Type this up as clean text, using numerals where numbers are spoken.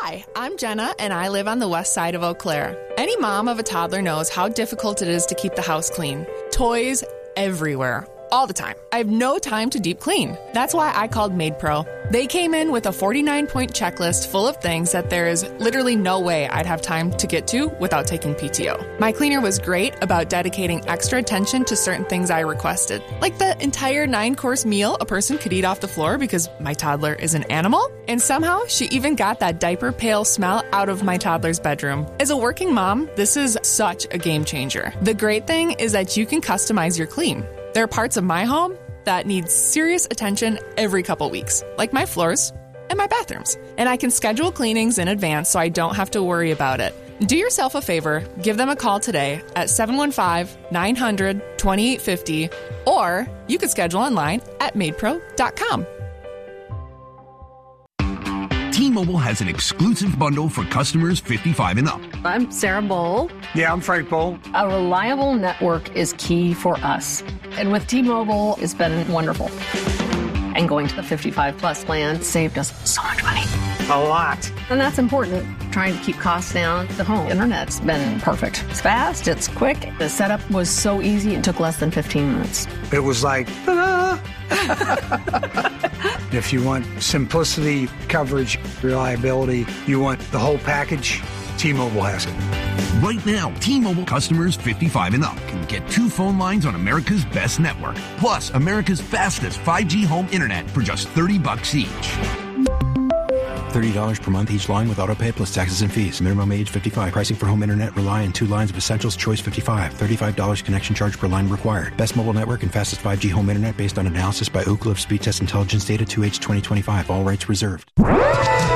Hi, I'm Jenna, and I live on the west side of Eau Claire. Any mom of a toddler knows how difficult it is to keep the house clean. Toys everywhere, all the time. I have no time to deep clean. That's why I called MaidPro. They came in with a 49-point checklist full of things that there is literally no way I'd have time to get to without taking PTO. My cleaner was great about dedicating extra attention to certain things I requested, like the entire 9-course meal a person could eat off the floor because my toddler is an animal. And somehow, she even got that diaper pail smell out of my toddler's bedroom. As a working mom, this is such a game changer. The great thing is that you can customize your clean. There are parts of my home that need serious attention every couple weeks, like my floors and my bathrooms. And I can schedule cleanings in advance so I don't have to worry about it. Do yourself a favor, give them a call today at 715-900-2850, or you could schedule online at maidpro.com. T-Mobile has an exclusive bundle for customers 55 and up. I'm Sarah Bowl. Yeah, I'm Frank Bowl. A reliable network is key for us. And with T-Mobile, it's been wonderful. And going to the 55 plus plan saved us so much money. A lot. And that's important. Trying to keep costs down. The home internet's been perfect. It's fast, it's quick. The setup was so easy, it took less than 15 minutes. It was like, ta-da! If you want simplicity, coverage, reliability, you want the whole package, T-Mobile has it. Right now, T-Mobile customers 55 and up can get 2 phone lines on America's best network, plus America's fastest 5G home internet for just $30 each. $30 per month each line with autopay plus taxes and fees. Minimum age 55. Pricing for home internet rely on 2 lines of Essentials Choice 55. $35 connection charge per line required. Best mobile network and fastest 5G home internet based on analysis by Ookla of Speed Test Intelligence Data 2H 2025. All rights reserved.